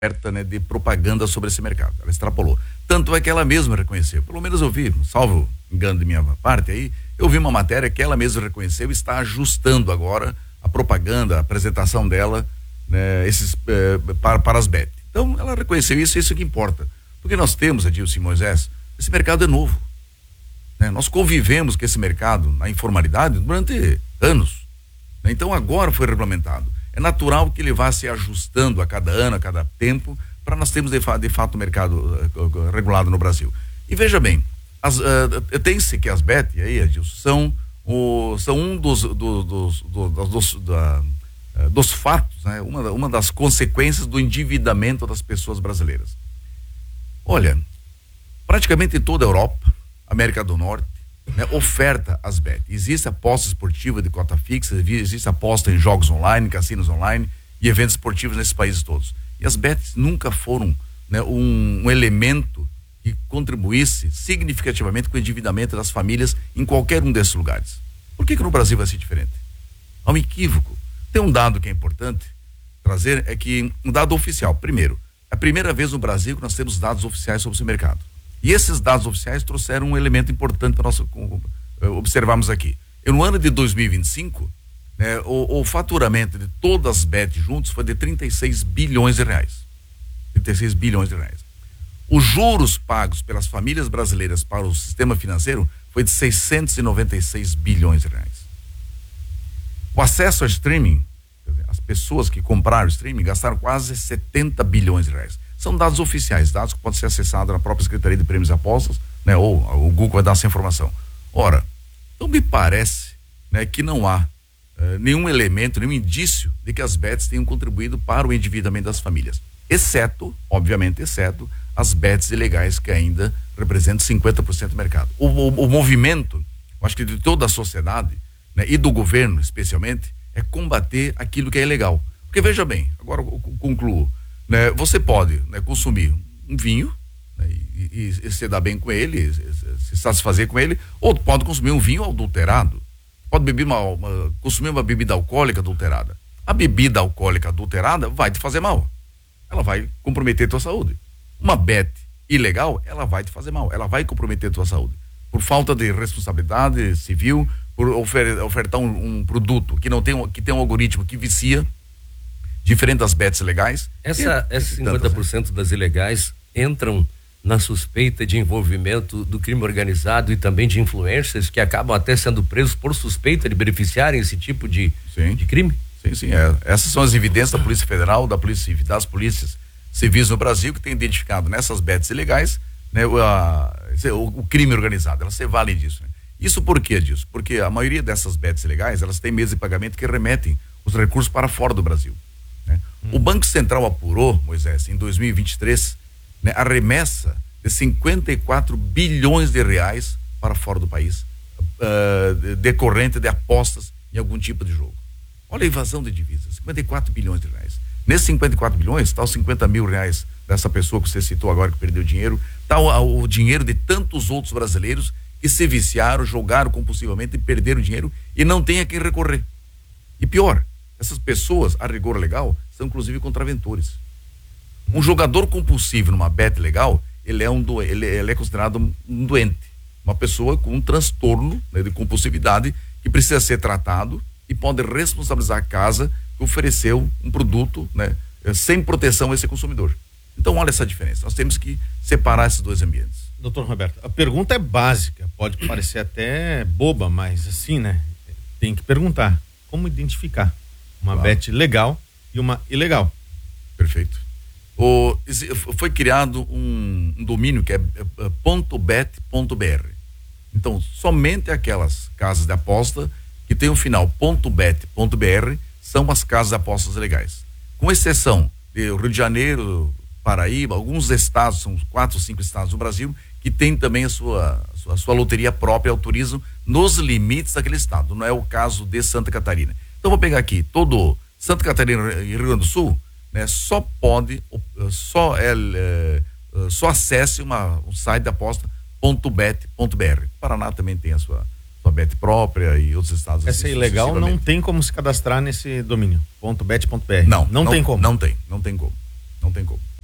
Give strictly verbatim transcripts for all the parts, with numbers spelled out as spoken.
Né, de propaganda sobre esse mercado. Ela extrapolou. Tanto é que ela mesma reconheceu. Pelo menos eu vi, salvo engano de minha parte aí, eu vi uma matéria que ela mesma reconheceu e está ajustando agora a propaganda, a apresentação dela, né, esses, eh, para, para as B E T. Então, ela reconheceu isso, isso que importa. Porque nós temos, Adilson e Moisés, esse mercado é novo. Né? Nós convivemos com esse mercado na informalidade durante anos. Né? Então, agora foi regulamentado. É natural que ele vá se ajustando a cada ano, a cada tempo, para nós termos de, fa de fato o mercado uh, regulado no Brasil. E veja bem, as, uh, tem-se que as B E T aí, Adilson, são, o, são um dos, do, dos, do, dos, da, uh, dos fatos, né? uma, uma das consequências do endividamento das pessoas brasileiras. Olha, praticamente toda a Europa, América do Norte, né, oferta as B E T. Existe aposta esportiva de cota fixa, existe aposta em jogos online, cassinos online e eventos esportivos nesses países todos. E as B E Ts nunca foram, né, um, um elemento que contribuísse significativamente com o endividamento das famílias em qualquer um desses lugares. Por que que no Brasil vai ser diferente? Há um equívoco. Tem um dado que é importante trazer, é que um dado oficial. Primeiro, é a primeira vez no Brasil que nós temos dados oficiais sobre esse mercado. E esses dados oficiais trouxeram um elemento importante para nós observarmos aqui. E no ano de dois mil e vinte e cinco, né, o, o faturamento de todas as B E T juntos foi de trinta e seis bilhões de reais. trinta e seis bilhões de reais. Os juros pagos pelas famílias brasileiras para o sistema financeiro foi de seiscentos e noventa e seis bilhões de reais. O acesso ao streaming, as pessoas que compraram o streaming gastaram quase setenta bilhões de reais. São dados oficiais, dados que podem ser acessados na própria Secretaria de Prêmios e Apostas, né? Ou o Google vai dar essa informação. Ora, então me parece, né, que não há uh, nenhum elemento, nenhum indício de que as B E Ts tenham contribuído para o endividamento das famílias. Exceto, obviamente, exceto as B E Ts ilegais que ainda representam cinquenta por cento do mercado. O, o, o movimento, eu acho que de toda a sociedade, né, e do governo especialmente, é combater aquilo que é ilegal. Porque veja bem, agora eu concluo. Né, você pode, né, consumir um vinho, né, e, e, e se dar bem com ele, se, se satisfazer com ele, ou pode consumir um vinho adulterado. Pode beber uma, uma, consumir uma bebida alcoólica adulterada. A bebida alcoólica adulterada vai te fazer mal. Ela vai comprometer a tua saúde. Uma B E T ilegal, ela vai te fazer mal. Ela vai comprometer a tua saúde. Por falta de responsabilidade civil, por ofer, ofertar um, um produto que não tem, que tem um algoritmo que vicia, diferente das B E Ts legais. Essa, e, esses cinquenta por cento das ilegais entram na suspeita de envolvimento do crime organizado e também de influencers que acabam até sendo presos por suspeita de beneficiarem esse tipo de, de crime? Sim, sim. É. Essas são as evidências da Polícia Federal, da Polícia Civil, das polícias civis no Brasil, que tem identificado nessas B E Ts ilegais, né, o, a, o, o crime organizado. Elas se valem disso. Né? Isso por quê disso? Porque a maioria dessas B E Ts ilegais, elas têm meios de pagamento que remetem os recursos para fora do Brasil. Né? Hum. O Banco Central apurou, Moisés, em dois mil e vinte e três, né, a remessa de cinquenta e quatro bilhões de reais para fora do país, uh, decorrente de apostas em algum tipo de jogo. Olha a evasão de divisas, cinquenta e quatro bilhões de reais. Nesses cinquenta e quatro bilhões, está os cinquenta mil reais dessa pessoa que você citou agora que perdeu dinheiro, está o, o dinheiro de tantos outros brasileiros que se viciaram, jogaram compulsivamente e perderam dinheiro e não tem a quem recorrer. E pior, essas pessoas, a rigor legal, são inclusive contraventores. Um jogador compulsivo numa B E T legal, ele é, um do, ele, ele é considerado um doente. Uma pessoa com um transtorno, né, de compulsividade que precisa ser tratado e pode responsabilizar a casa que ofereceu um produto, né, sem proteção a esse consumidor. Então olha essa diferença. Nós temos que separar esses dois ambientes. Doutor Roberto, a pergunta é básica, pode parecer até boba, mas assim, né? Tem que perguntar. Como identificar uma claro. B E T legal e uma ilegal? Perfeito. O, foi criado um, um domínio que é, é .bet.br. Então, somente aquelas casas de aposta que tem o final .bet.br são as casas de apostas legais. Com exceção de Rio de Janeiro, Paraíba, alguns estados, são quatro ou cinco estados no Brasil, que tem também a sua, a sua, a sua loteria própria, autorizam nos limites daquele estado. Não é o caso de Santa Catarina. Então, vou pegar aqui, todo Santa Catarina e Rio Grande do Sul, né, só pode, só, é, é, só acesse uma, um site de aposta .bet.br. Paraná também tem a sua, sua B E T própria e outros estados. Essa é ilegal, não tem como se cadastrar nesse domínio, .bet.br. Não, não, não tem como. Não tem, não tem como, não tem como.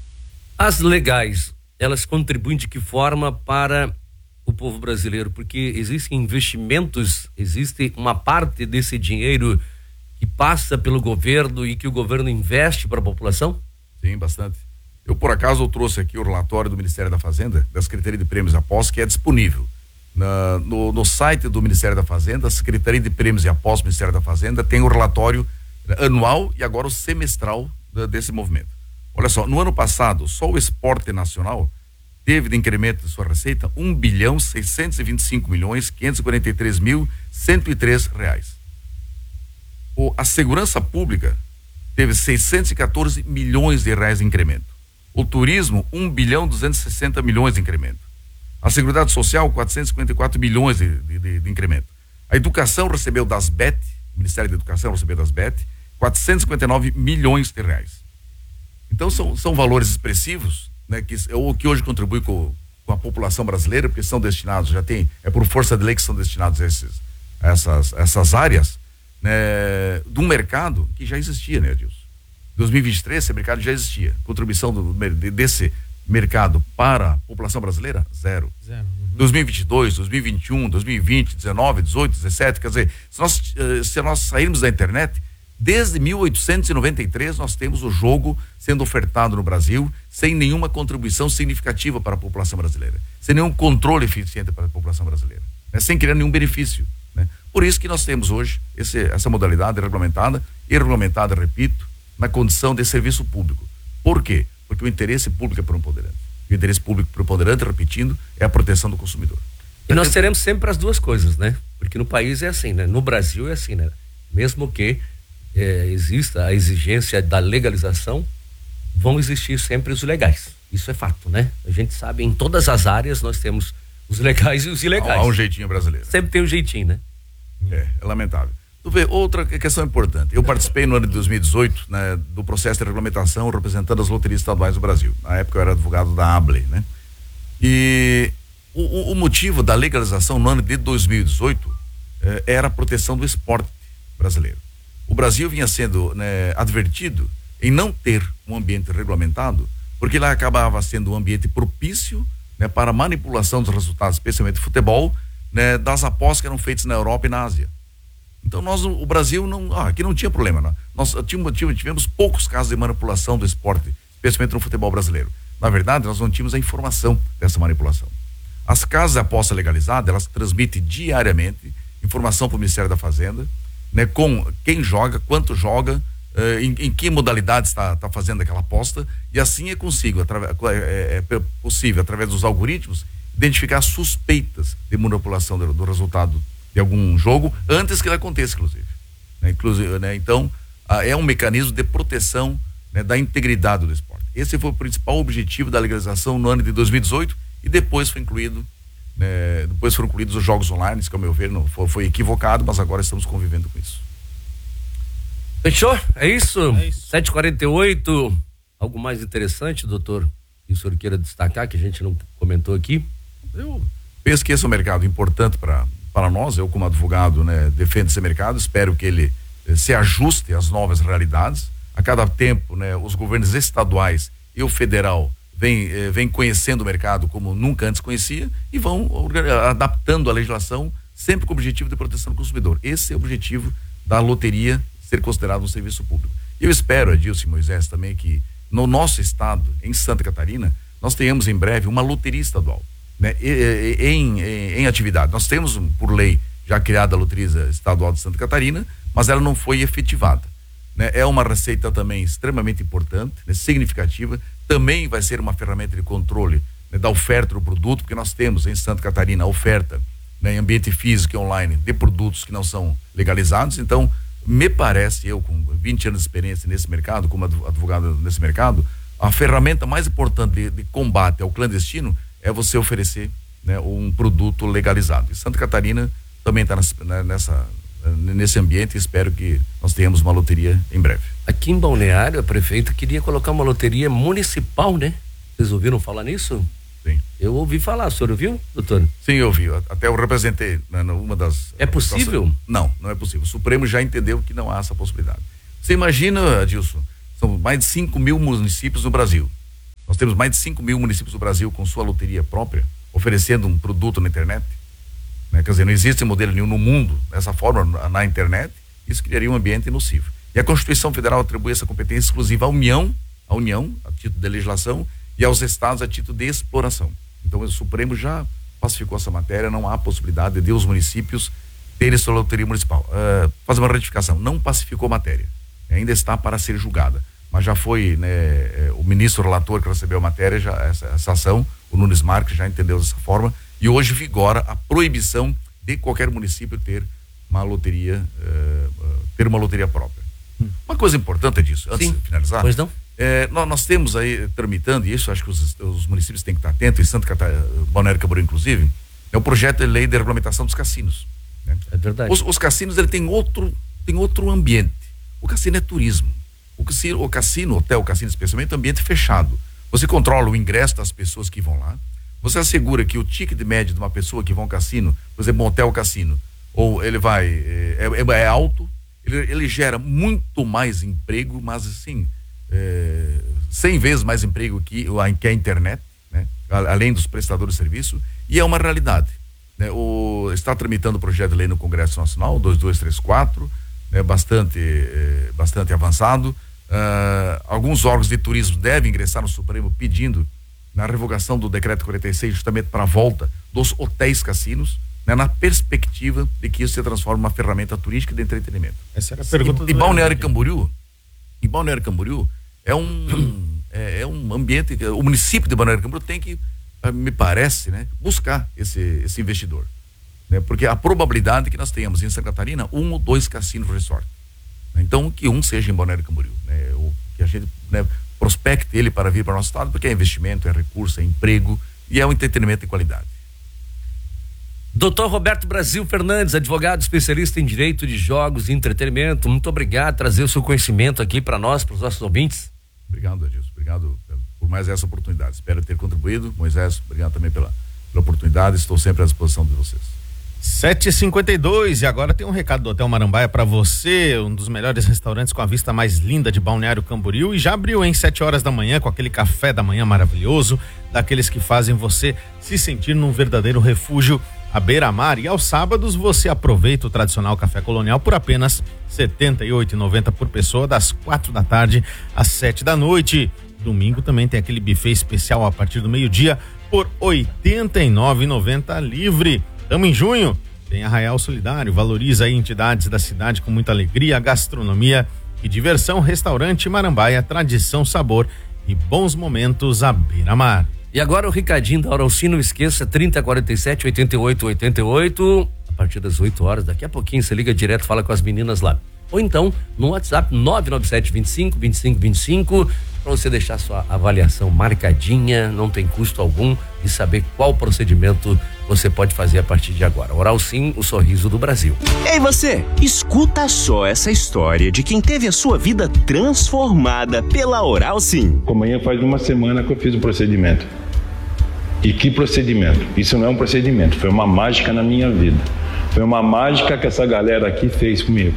As legais, elas contribuem de que forma para o povo brasileiro? Porque existem investimentos, existe uma parte desse dinheiro que passa pelo governo e que o governo investe para a população? Sim, bastante. Eu, por acaso, eu trouxe aqui o relatório do Ministério da Fazenda, da Secretaria de Prêmios e Apostas, que é disponível na, no, no site do Ministério da Fazenda. A Secretaria de Prêmios e Apostas do Ministério da Fazenda tem o relatório anual e agora o semestral da, desse movimento. Olha só, no ano passado, só o esporte nacional teve de incremento de sua receita um bilhão seiscentos e vinte e cinco milhões quinhentos e quarenta e três mil cento e três reais. O, a segurança pública teve seiscentos e quatorze milhões de reais de incremento. O turismo, um bilhão duzentos e sessenta milhões de incremento. A Seguridade Social, quatrocentos e cinquenta e quatro milhões de, de, de incremento. A Educação recebeu das B E T, o Ministério da Educação recebeu das B E T, quatrocentos e cinquenta e nove milhões de reais. Então são, são valores expressivos, né, que, ou que hoje contribui com, com a população brasileira, porque são destinados, já tem, é por força de lei que são destinados a, esses, a essas, essas áreas, né, de um mercado que já existia, né, Adilson? dois mil e vinte e três, esse mercado já existia. Contribuição do, desse mercado para a população brasileira, zero. Zero. Uhum. dois mil e vinte e dois, dois mil e vinte e um, dois mil e vinte, dezenove, dezoito, dezessete, quer dizer, se nós, se nós sairmos da internet, desde mil oitocentos e noventa e três nós temos o jogo sendo ofertado no Brasil sem nenhuma contribuição significativa para a população brasileira, sem nenhum controle eficiente para a população brasileira, né? Sem criar nenhum benefício, né? Por isso que nós temos hoje esse, essa modalidade regulamentada, e regulamentada, repito, na condição de serviço público. Por quê? Porque o interesse público é preponderante. O interesse público preponderante, repetindo, é a proteção do consumidor. E nós teremos sempre as duas coisas, né? Porque no país é assim, né? No Brasil é assim, né? Mesmo que é, exista a exigência da legalização, vão existir sempre os legais. Isso é fato, né? A gente sabe, em todas as áreas nós temos os legais e os ilegais. Há um jeitinho brasileiro. Sempre tem um jeitinho, né? É, é lamentável. Tu vê, outra questão importante. Eu participei no ano de dois mil e dezoito, né, do processo de regulamentação representando as loterias estaduais do Brasil. Na época eu era advogado da A B L E, né? E o, o motivo da legalização no ano de dois mil e dezoito eh, era a proteção do esporte brasileiro. O Brasil vinha sendo, né, advertido em não ter um ambiente regulamentado, porque lá acabava sendo um ambiente propício, né, para manipulação dos resultados, especialmente do futebol, né, das apostas que eram feitas na Europa e na Ásia. Então nós, o Brasil não, ah, aqui não tinha problema, não. Nós tínhamos, tivemos poucos casos de manipulação do esporte, especialmente no futebol brasileiro. Na verdade, nós não tínhamos a informação dessa manipulação. As casas de aposta legalizadas, elas transmitem diariamente informação para o Ministério da Fazenda, né, com quem joga, quanto joga, eh, em, em que modalidade está tá fazendo aquela aposta, e assim é, consigo, através, é, é possível, através dos algoritmos, identificar suspeitas de manipulação do, do resultado de algum jogo, antes que ele aconteça, inclusive. Né? Inclusive, né? Então, ah, é um mecanismo de proteção, né, da integridade do esporte. Esse foi o principal objetivo da legalização no ano de dois mil e dezoito, e depois foi incluído, né, depois foram incluídos os jogos online, que ao meu ver não foi, foi equivocado, mas agora estamos convivendo com isso. Fechou? É isso? É isso. sete e quarenta e oito. Algo mais interessante, doutor, que o senhor queira destacar, que a gente não comentou aqui? Eu penso que esse é um mercado importante para para nós. Eu, como advogado, né, defendo esse mercado, espero que ele eh, se ajuste às novas realidades. A cada tempo, né, os governos estaduais e o federal vêm eh, vem conhecendo o mercado como nunca antes conhecia e vão adaptando a legislação sempre com o objetivo de proteção do consumidor. Esse é o objetivo da loteria ser considerado um serviço público. E eu espero, Adilson e Moisés, também que no nosso estado, em Santa Catarina, nós tenhamos em breve uma loteria estadual, né, em, em, em atividade. Nós temos, por lei, já criada a Loteria Estadual de Santa Catarina, mas ela não foi efetivada, né? É uma receita também extremamente importante, né, significativa, também vai ser uma ferramenta de controle, né, da oferta do produto, porque nós temos em Santa Catarina a oferta, né, em ambiente físico e online de produtos que não são legalizados. Então, me parece, eu com vinte anos de experiência nesse mercado, como advogado nesse mercado, a ferramenta mais importante de, de combate ao clandestino é você oferecer, né, um produto legalizado. E Santa Catarina também está nessa, nesse ambiente, e espero que nós tenhamos uma loteria em breve. Aqui em Balneário, a prefeita queria colocar uma loteria municipal, né? Vocês ouviram falar nisso? Sim. Eu ouvi falar, o senhor ouviu, doutor? Sim, eu ouvi. Até eu representei, né, numa das... É possível? Não, não é possível. O Supremo já entendeu que não há essa possibilidade. Você imagina, Adilson, são mais de cinco mil municípios no Brasil. Nós temos mais de cinco mil municípios do Brasil com sua loteria própria, oferecendo um produto na internet. Né? Quer dizer, não existe modelo nenhum no mundo dessa forma na, na internet. Isso criaria um ambiente nocivo. E a Constituição Federal atribui essa competência exclusiva à União, à União, a título de legislação, e aos estados a título de exploração. Então o Supremo já pacificou essa matéria, não há possibilidade de os municípios terem sua loteria municipal. Uh, fazer uma retificação, não pacificou a matéria, ainda está para ser julgada, mas já foi, né, o ministro relator que recebeu a matéria, já, essa, essa ação, o Nunes Marques já entendeu dessa forma, e hoje vigora a proibição de qualquer município ter uma loteria, uh, uh, ter uma loteria própria. Hum. Uma coisa importante é disso, antes Sim. de finalizar. Pois não? É, nós, nós temos aí, tramitando, e isso acho que os, os municípios têm que estar atentos, em Santa Catarina, Balneário Camboriú inclusive, é o projeto de lei de regulamentação dos cassinos. Né? É verdade. Os, os cassinos, ele tem outro, tem outro ambiente. O cassino é turismo. O cassino, o cassino, hotel, cassino especialmente, é um ambiente fechado. Você controla o ingresso das pessoas que vão lá, você assegura que o ticket médio de uma pessoa que vai ao cassino, por exemplo, um hotel cassino, ou ele vai, é, é, é alto, ele, ele gera muito mais emprego, mas assim, É, cem vezes mais emprego que, que a internet, né? Além dos prestadores de serviço, e é uma realidade, né? O, está tramitando o projeto de lei no Congresso Nacional, dois dois três quatro, né? bastante, é, bastante avançado. Uh, alguns órgãos de turismo devem ingressar no Supremo pedindo na revogação do decreto quarenta e seis, justamente para a volta dos hotéis cassinos, né? Na perspectiva de que isso se transforme numa ferramenta turística de entretenimento. Essa era a pergunta. E, e Balneário Camboriú, em Balneário Camboriú é um é, é um ambiente que o município de Balneário Camboriú tem que, me parece, né, buscar esse esse investidor, né, porque a probabilidade que nós tenhamos em Santa Catarina um ou dois cassinos resort, né, então que um seja em Balneário Camboriú, né, o que a gente, né, prospecte ele para vir para o nosso estado, porque é investimento, é recurso, é emprego e é um entretenimento de qualidade. doutor Roberto Brasil Fernandes, advogado especialista em direito de jogos e entretenimento, muito obrigado por trazer o seu conhecimento aqui para nós, para os nossos ouvintes. Obrigado, Adilson, obrigado por mais essa oportunidade, espero ter contribuído. Moisés, obrigado também pela, pela oportunidade, estou sempre à disposição de vocês. sete e cinquenta e dois, e agora tem um recado do Hotel Marambaia para você, um dos melhores restaurantes com a vista mais linda de Balneário Camboriú, e já abriu em sete horas da manhã com aquele café da manhã maravilhoso, daqueles que fazem você se sentir num verdadeiro refúgio à beira-mar. E aos sábados você aproveita o tradicional café colonial por apenas setenta e oito reais e noventa centavos por pessoa, das quatro da tarde às sete da noite. Domingo também tem aquele buffet especial a partir do meio-dia por oitenta e nove reais e noventa centavos livre. Tamo em junho, tem Arraial Solidário, valoriza aí entidades da cidade com muita alegria, gastronomia e diversão. Restaurante Marambaia, tradição, sabor e bons momentos à beira-mar. E agora o recadinho da Oralci, não esqueça, trinta, quarenta e sete, oitenta e oito, oitenta e oito, a partir das oito horas, daqui a pouquinho você liga direto, fala com as meninas lá. Ou então, no WhatsApp, nove nove sete, vinte e cinco, vinte e cinco, vinte e cinco, para você deixar sua avaliação marcadinha, não tem custo algum, e saber qual procedimento você pode fazer a partir de agora. Oral Sim, o sorriso do Brasil. Ei você, escuta só essa história de quem teve a sua vida transformada pela Oral Sim. Amanhã faz uma semana que eu fiz o procedimento. E que procedimento? Isso não é um procedimento, foi uma mágica na minha vida. Foi uma mágica que essa galera aqui fez comigo.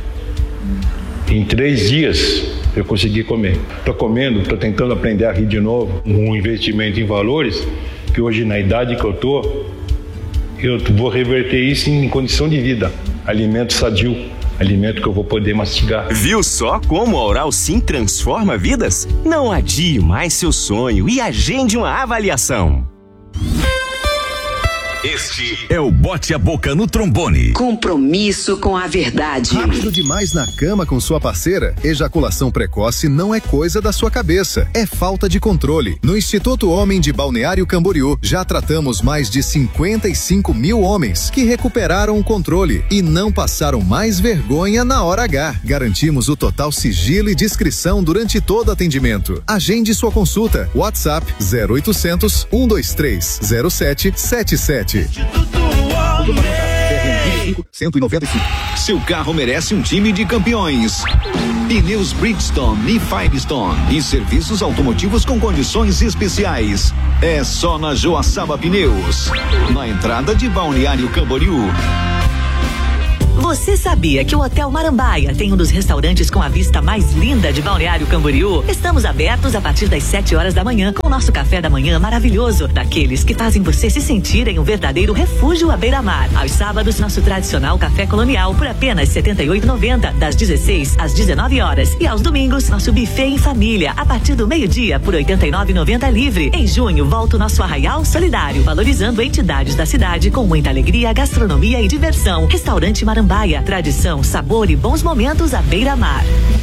Em três dias eu consegui comer. Tô comendo, tô tentando aprender a rir de novo. Um investimento em valores que hoje, na idade que eu tô, eu vou reverter isso em condição de vida. Alimento sadio, alimento que eu vou poder mastigar. Viu só como a Oral Sim transforma vidas? Não adie mais seu sonho e agende uma avaliação. Este é o Bote a Boca no Trombone. Compromisso com a verdade. Rápido demais na cama com sua parceira? Ejaculação precoce não é coisa da sua cabeça, é falta de controle. No Instituto Homem de Balneário Camboriú, já tratamos mais de cinquenta e cinco mil homens que recuperaram o controle e não passaram mais vergonha na hora H. Garantimos o total sigilo e discrição durante todo atendimento. Agende sua consulta. WhatsApp zero oitocentos, um dois três, zero sete sete sete. cento e noventa e cinco. Seu carro merece um time de campeões. Pneus Bridgestone e Firestone e serviços automotivos com condições especiais. É só na Joaçaba Pneus, na entrada de Balneário Camboriú. Você sabia que o Hotel Marambaia tem um dos restaurantes com a vista mais linda de Balneário Camboriú? Estamos abertos a partir das sete horas da manhã com o nosso café da manhã maravilhoso, daqueles que fazem você se sentir em um verdadeiro refúgio à beira-mar. Aos sábados, nosso tradicional café colonial por apenas setenta e oito reais e noventa centavos, das dezesseis às dezenove horas. E aos domingos, nosso buffet em família, a partir do meio-dia por oitenta e nove reais e noventa centavos livre. Em junho, volta o nosso Arraial Solidário, valorizando entidades da cidade com muita alegria, gastronomia e diversão. Restaurante Marambaia, tradição, sabor e bons momentos à beira-mar.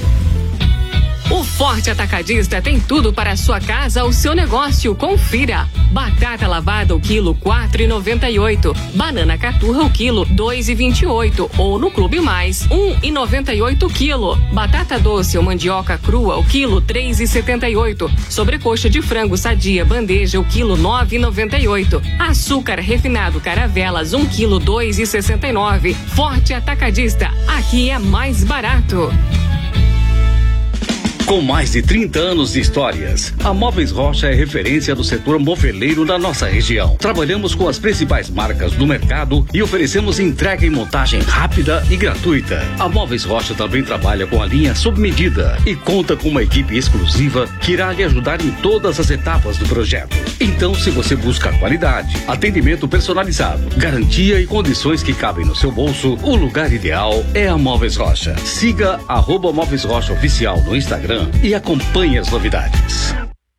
O Forte Atacadista tem tudo para a sua casa ou seu negócio. Confira. Batata lavada o quilo quatro reais e noventa e oito centavos. Banana caturra o quilo dois reais e vinte e oito centavos. Ou no Clube Mais, um real e noventa e oito centavos quilo. Batata doce ou mandioca crua o quilo três reais e setenta e oito centavos. Sobrecoxa de frango sadia bandeja o quilo nove reais e noventa e oito centavos. Açúcar refinado Caravelas um quilo dois reais e sessenta e nove centavos. Forte Atacadista. Aqui é mais barato. Com mais de trinta anos de histórias, a Móveis Rocha é referência do setor moveleiro na nossa região. Trabalhamos com as principais marcas do mercado e oferecemos entrega e montagem rápida e gratuita. A Móveis Rocha também trabalha com a linha sob medida e conta com uma equipe exclusiva que irá lhe ajudar em todas as etapas do projeto. Então, se você busca qualidade, atendimento personalizado, garantia e condições que cabem no seu bolso, o lugar ideal é a Móveis Rocha. Siga arroba Móveis Rocha Oficial no Instagram e acompanhe as novidades.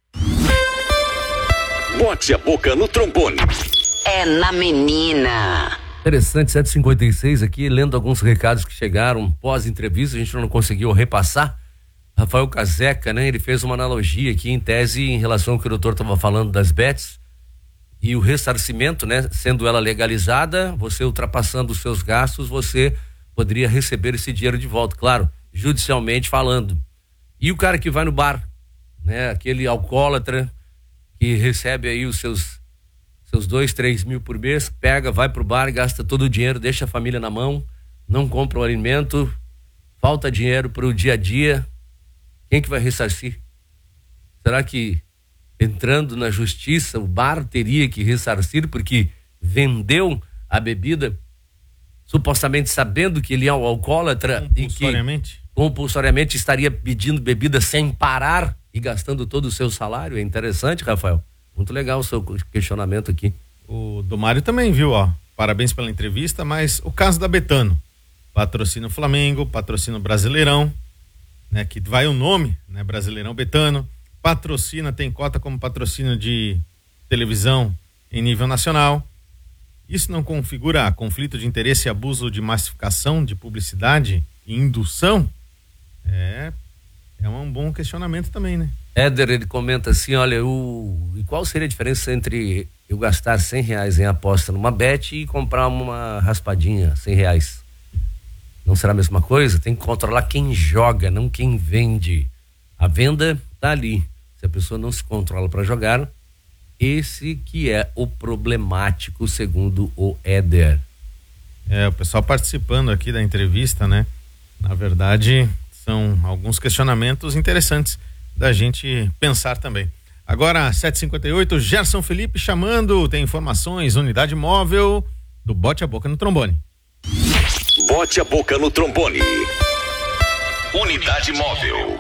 Bote a boca no trombone. É na menina. Interessante, sete e cinquenta e seis aqui, lendo alguns recados que chegaram pós-entrevista, a gente não conseguiu repassar. Rafael Caseca, né? Ele fez uma analogia aqui em tese em relação ao que o doutor estava falando das bets e o ressarcimento, né? Sendo ela legalizada, você ultrapassando os seus gastos, você poderia receber esse dinheiro de volta, claro, judicialmente falando. E o cara que vai no bar, né? Aquele alcoólatra que recebe aí os seus seus dois, três mil por mês, pega, vai pro bar, gasta todo o dinheiro, deixa a família na mão, não compra o alimento, falta dinheiro pro dia a dia. Quem que vai ressarcir? Será que entrando na justiça o bar teria que ressarcir porque vendeu a bebida supostamente sabendo que ele é um alcoólatra e que compulsoriamente estaria pedindo bebida sem parar e gastando todo o seu salário? É interessante, Rafael. Muito legal o seu questionamento aqui. O do Mário também, viu, ó. Parabéns pela entrevista, mas o caso da Betano. Patrocina o Flamengo, patrocina o Brasileirão, né? Que vai o nome, né? Brasileirão Betano. Patrocina, tem cota como patrocínio de televisão em nível nacional. Isso não configura conflito de interesse e abuso de massificação de publicidade e indução? É, é um bom questionamento também, né? Éder, ele comenta assim, olha, o, e qual seria a diferença entre eu gastar cem reais em aposta numa bet e comprar uma raspadinha, cem reais? Não será a mesma coisa? Tem que controlar quem joga, não quem vende. A venda tá ali. Se a pessoa não se controla para jogar, esse que é o problemático, segundo o Éder. É, o pessoal participando aqui da entrevista, né? Na verdade, são alguns questionamentos interessantes da gente pensar também. Agora, sete e cinquenta e oito, Gerson Felipe chamando, tem informações, unidade móvel do Bote a Boca no Trombone. Bote a boca no trombone. Unidade móvel.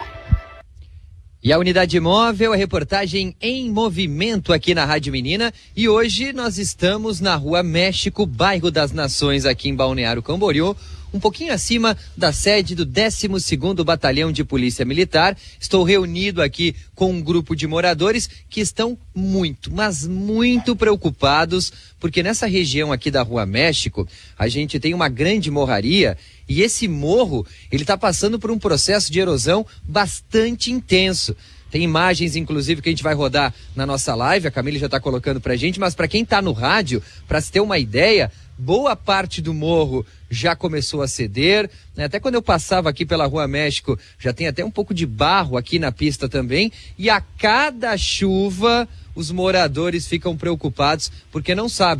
E a Unidade Móvel, a reportagem em movimento aqui na Rádio Menina. E hoje nós estamos na Rua México, bairro das Nações, aqui em Balneário Camboriú, um pouquinho acima da sede do décimo segundo Batalhão de Polícia Militar. Estou reunido aqui com um grupo de moradores que estão muito, mas muito preocupados, porque nessa região aqui da Rua México, a gente tem uma grande morraria e esse morro, ele está passando por um processo de erosão bastante intenso. Tem imagens, inclusive, que a gente vai rodar na nossa live, a Camila já está colocando pra gente, mas para quem está no rádio, para se ter uma ideia, boa parte do morro já começou a ceder, né? Até quando eu passava aqui pela Rua México, já tem até um pouco de barro aqui na pista também, e a cada chuva os moradores ficam preocupados porque não sabem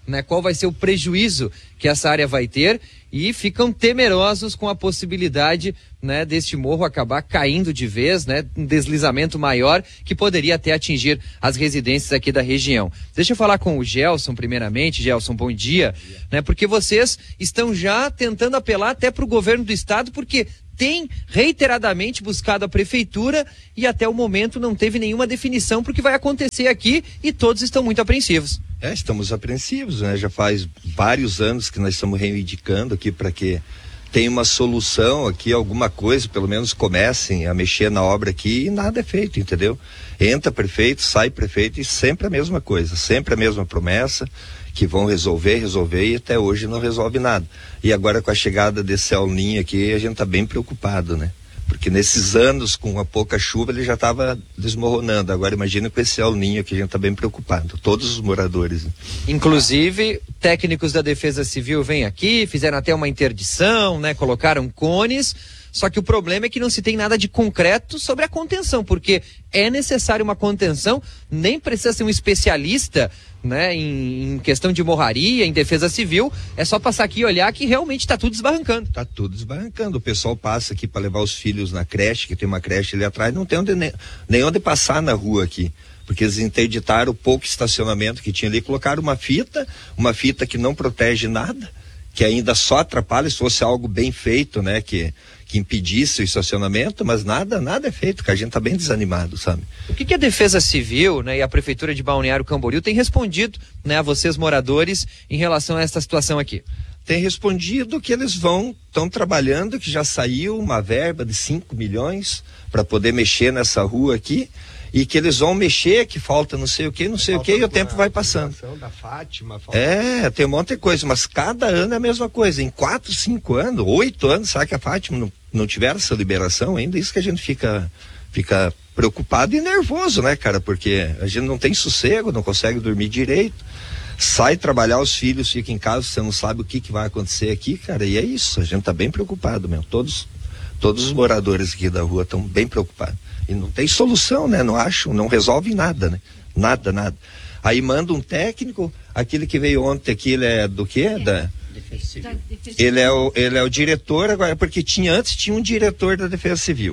né? Qual vai ser o prejuízo que essa área vai ter, e ficam temerosos com a possibilidade, né, deste morro acabar caindo de vez, né, um deslizamento maior que poderia até atingir as residências aqui da região. Deixa eu falar com o Gelson primeiramente. Gelson, bom dia, né, porque vocês estão já tentando apelar até para o governo do estado, porque tem reiteradamente buscado a prefeitura e até o momento não teve nenhuma definição para o que vai acontecer aqui, e todos estão muito apreensivos. É, estamos apreensivos, né? Já faz vários anos que nós estamos reivindicando aqui para que tenha uma solução aqui, alguma coisa, pelo menos comecem a mexer na obra aqui, e nada é feito, entendeu? Entra prefeito, sai prefeito e sempre a mesma coisa, sempre a mesma promessa, que vão resolver, resolver, e até hoje não resolve nada. E agora com a chegada desse El Niño aqui, a gente tá bem preocupado, né? Porque nesses anos, com a pouca chuva, ele já estava desmoronando. Agora imagina com esse El Niño que a gente está bem preocupado, todos os moradores. Né? Inclusive, técnicos da Defesa Civil vêm aqui, fizeram até uma interdição, né? Colocaram cones, só que o problema é que não se tem nada de concreto sobre a contenção, porque é necessário uma contenção, nem precisa ser um especialista, né, em, em questão de morraria, em defesa civil, é só passar aqui e olhar que realmente está tudo desbarrancando. Está tudo desbarrancando, o pessoal passa aqui para levar os filhos na creche, que tem uma creche ali atrás, não tem onde, nem, nem onde passar na rua aqui, porque eles interditaram o pouco estacionamento que tinha ali, colocaram uma fita, uma fita que não protege nada, que ainda só atrapalha se fosse algo bem feito, né, que, que impedisse o estacionamento, mas nada, nada é feito, que a gente tá bem desanimado, sabe? O que que a Defesa Civil, né, e a Prefeitura de Balneário Camboriú tem respondido, né, a vocês moradores em relação a esta situação aqui? Tem respondido que eles vão, estão trabalhando, que já saiu uma verba de cinco milhões para poder mexer nessa rua aqui, e que eles vão mexer, que falta não sei o que, não sei falta o que, e o tempo vai passando. Da Fátima, falta... É, tem um monte de coisa, mas cada ano é a mesma coisa. Em quatro, cinco anos, oito anos, será que a Fátima não, não tiver essa liberação ainda? Isso que a gente fica, fica preocupado e nervoso, né, cara? Porque a gente não tem sossego, não consegue dormir direito. Sai trabalhar, os filhos ficam em casa, você não sabe o que, que vai acontecer aqui, cara, e é isso, a gente tá bem preocupado mesmo. Todos, todos os moradores aqui da rua estão bem preocupados. E não tem solução, né? Não acho, não resolve nada, né? Nada, nada. Aí manda um técnico, aquele que veio ontem aqui, ele é do quê? É. Da... Defesa Civil. Ele é, o, ele é o diretor agora, porque tinha, antes tinha um diretor da Defesa Civil.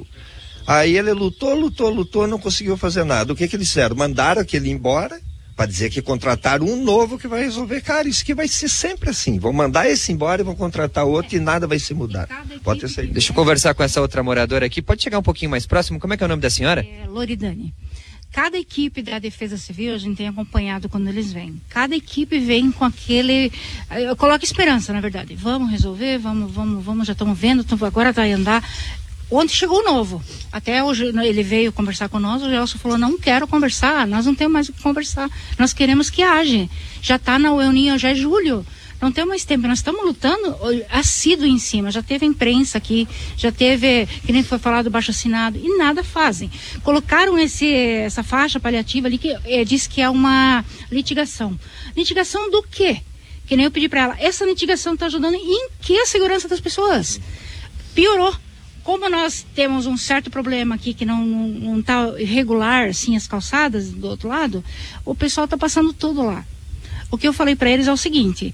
Aí ele lutou, lutou, lutou, não conseguiu fazer nada. O que que eles fizeram? Mandaram aquele embora, para dizer que contrataram um novo que vai resolver. Cara, isso que vai ser sempre assim. Vão mandar esse embora e vão contratar outro e nada vai se mudar. Pode ter saído. Deixa eu conversar com essa outra moradora aqui. Pode chegar um pouquinho mais próximo? Como é que é o nome da senhora? É Loridane. Cada equipe da Defesa Civil, a gente tem acompanhado quando eles vêm. Cada equipe vem com aquele... Eu coloco esperança, na verdade. Vamos resolver, vamos, vamos, vamos, já estamos vendo, agora vai andar... Ontem chegou o novo, até hoje ele veio conversar com nós, o Gelson falou, não quero conversar, nós não temos mais o que conversar, nós queremos que age, já está na El Niño, já é julho, não tem mais tempo, nós estamos lutando assíduo em cima, já teve imprensa aqui, já teve, que nem foi falado, baixo assinado, e nada fazem. Colocaram esse, essa faixa paliativa ali, que é, diz que é uma litigação. Litigação do quê? Que nem eu pedi para ela, essa litigação está ajudando em que a segurança das pessoas? Piorou. Como nós temos um certo problema aqui que não não está regular, assim, as calçadas do outro lado, o pessoal está passando tudo lá. O que eu falei para eles é o seguinte,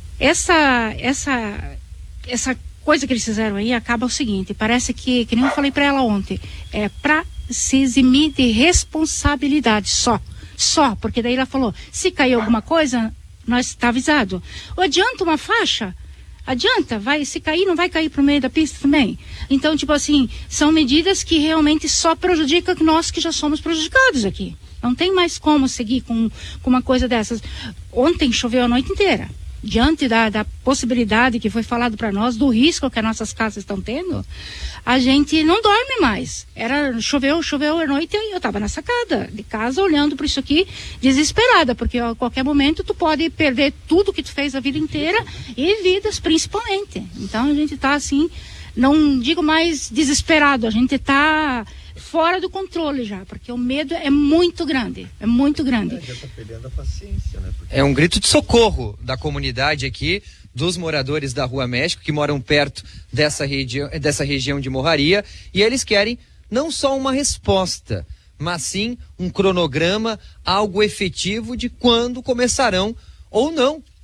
essa, essa, essa coisa que eles fizeram aí acaba o seguinte, parece que, que nem eu falei para ela ontem, é para se eximir de responsabilidade só, só, porque daí ela falou, se cair alguma coisa, nós está avisado. Ou adianta uma faixa? Adianta, vai, se cair, não vai cair para o meio da pista também. Então, tipo assim, são medidas que realmente só prejudicam nós que já somos prejudicados aqui. Não tem mais como seguir com, com uma coisa dessas. Ontem choveu a noite inteira. Diante da, da possibilidade que foi falado para nós, do risco que as nossas casas estão tendo, a gente não dorme mais. Era, choveu, choveu a noite e eu estava na sacada de casa olhando para isso aqui, desesperada, porque a qualquer momento tu pode perder tudo que tu fez a vida inteira e vidas principalmente. Então a gente está assim, não digo mais desesperado, a gente está fora do controle já, porque o medo é muito grande, é muito grande. A gente tá perdendo a paciência, né? Porque... É um grito de socorro da comunidade aqui, dos moradores da Rua México, que moram perto dessa, regi dessa região de Morraria, e eles querem não só uma resposta, mas sim um cronograma, algo efetivo de quando começarão ou não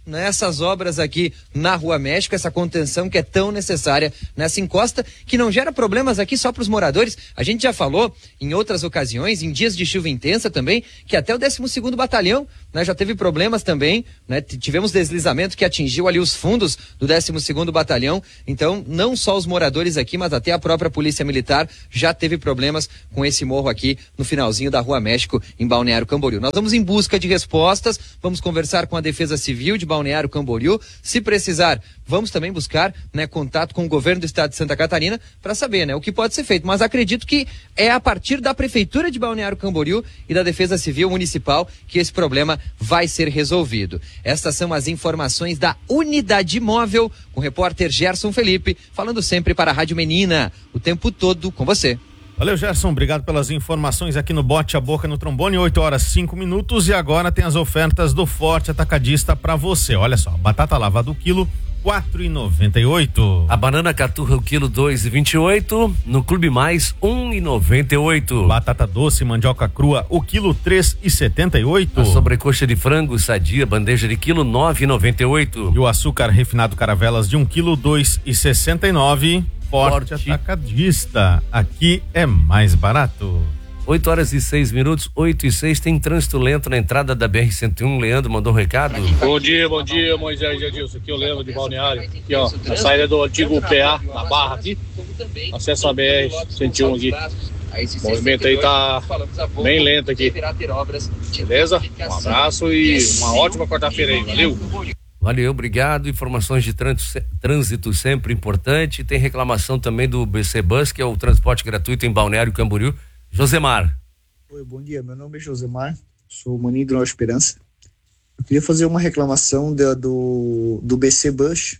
nessas obras aqui na Rua México, essa contenção que é tão necessária nessa encosta, que não gera problemas aqui só para os moradores. A gente já falou em outras ocasiões, em dias de chuva intensa também, que até o décimo segundo Batalhão, né, já teve problemas também, né? Tivemos deslizamento que atingiu ali os fundos do décimo segundo Batalhão. Então, não só os moradores aqui, mas até a própria Polícia Militar já teve problemas com esse morro aqui no finalzinho da Rua México, em Balneário Camboriú. Nós vamos em busca de respostas, vamos conversar com a Defesa Civil de Balneário Camboriú. Se precisar, vamos também buscar, né, contato com o governo do estado de Santa Catarina para saber, né, o que pode ser feito. Mas acredito que é a partir da Prefeitura de Balneário Camboriú e da Defesa Civil Municipal que esse problema vai ser resolvido. Estas são as informações da Unidade Móvel, com o repórter Gerson Felipe, falando sempre para a Rádio Menina, o tempo todo com você. Valeu, Gerson, obrigado pelas informações aqui no Bote a Boca no Trombone, oito horas cinco minutos, e agora tem as ofertas do Forte Atacadista para você. Olha só, batata lavada o quilo quatro reais e noventa e oito centavos. A banana caturra o quilo dois reais e vinte e oito centavos, no Clube Mais um real e noventa e oito centavos. Batata doce mandioca crua o quilo três reais e setenta e oito centavos. A sobrecoxa de frango sadia bandeja de quilo nove reais e noventa e oito centavos. E o açúcar refinado Caravelas de um quilo dois reais e sessenta e nove centavos. Forte, Forte Atacadista, aqui é mais barato. oito horas e seis minutos, oito e seis, tem trânsito lento na entrada da B R cento e um. Leandro mandou um recado. Bom dia, bom dia, Moisés e Edilson. Aqui eu Leandro de Balneário. Aqui, ó, a saída do antigo P A, na Barra aqui. Acesso a B R cento e um aqui. O movimento aí tá bem lento aqui. Beleza? Um abraço e uma ótima quarta-feira aí. Valeu! Valeu, obrigado. Informações de trânsito sempre importante. Tem reclamação também do B C Bus, que é o transporte gratuito em Balneário Camboriú. Josemar. Oi, bom dia. Meu nome é Josemar, sou maninho do Nova Esperança. Eu queria fazer uma reclamação da, do, do B C Bus,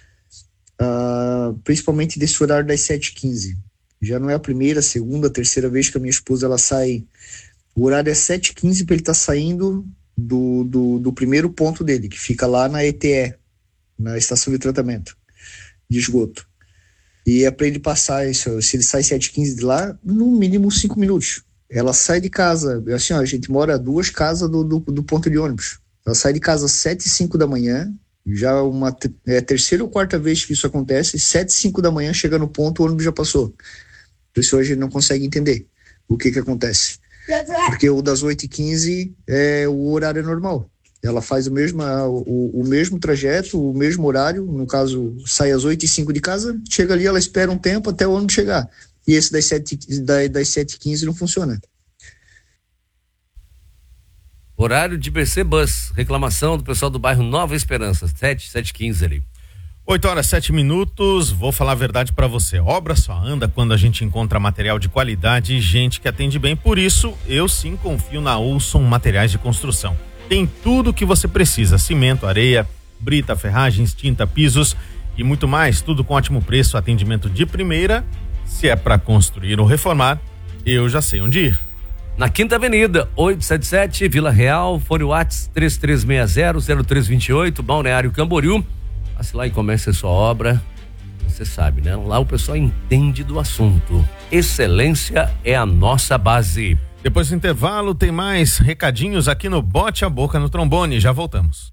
uh, principalmente desse horário das sete e quinze. Já não é a primeira, a segunda, a terceira vez que a minha esposa ela sai. O horário é sete e quinze para ele estar tá saindo Do, do, do primeiro ponto dele, que fica lá na E T E, na estação de tratamento de esgoto. E é para ele passar isso, se ele sai sete e quinze de lá, no mínimo cinco minutos. Ela sai de casa, assim, ó, a gente mora a duas casas do, do, do ponto de ônibus. Ela sai de casa às sete e cinco da manhã, já uma é a terceira ou quarta vez que isso acontece, sete e cinco da manhã chega no ponto, o ônibus já passou. A pessoa já não consegue entender o que que acontece. Porque o das oito e quinze é o horário normal. Ela faz o mesmo, o, o mesmo trajeto, o mesmo horário. No caso, sai às oito e cinco de casa, chega ali, ela espera um tempo até o ônibus chegar. E esse das sete, das sete e quinze não funciona. Horário de B C Bus. Reclamação do pessoal do bairro Nova Esperança. sete, sete e quinze ali. oito horas, sete minutos, vou falar a verdade pra você. Obra só anda quando a gente encontra material de qualidade e gente que atende bem. Por isso, eu sim confio na Olson Materiais de Construção. Tem tudo o que você precisa: cimento, areia, brita, ferragens, tinta, pisos e muito mais. Tudo com ótimo preço, atendimento de primeira. Se é pra construir ou reformar, eu já sei onde ir. Na Quinta Avenida, oitocentos e setenta e sete, Vila Real, fone WhatsApp três três seis zero, zero três dois oito, Balneário Camboriú. Passe lá e comece a sua obra. Você sabe, né? Lá o pessoal entende do assunto. Excelência é a nossa base. Depois do intervalo tem mais recadinhos aqui no Bote a Boca no Trombone. Já voltamos.